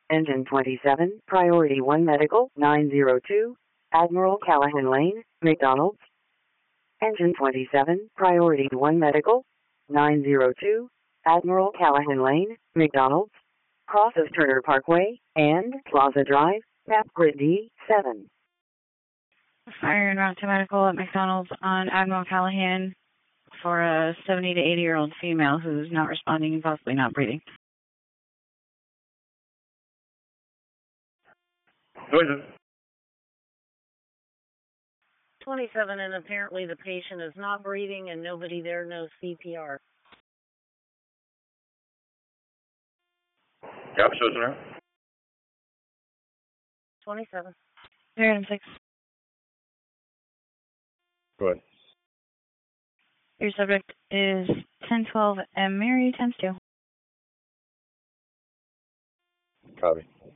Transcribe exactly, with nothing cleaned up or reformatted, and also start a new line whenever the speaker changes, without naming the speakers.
Engine twenty-seven, Priority one Medical, nine zero two, Admiral Callahan Lane, McDonald's. Engine twenty-seven, Priority one Medical, nine zero two, Admiral Callahan Lane, McDonald's. Cross of Turner Parkway and Plaza Drive, Map Grid D seven.
Fire en route to medical at McDonald's on Admiral Callahan for a seventy to eighty year old female who's not responding and possibly not breathing.
twenty-seven, and apparently the patient is not breathing and nobody there knows C P R.
Yep, shows now.
twenty-seven.
Zero and six.
Go ahead.
Your subject is ten twelve M. Mary, times two.
Copy.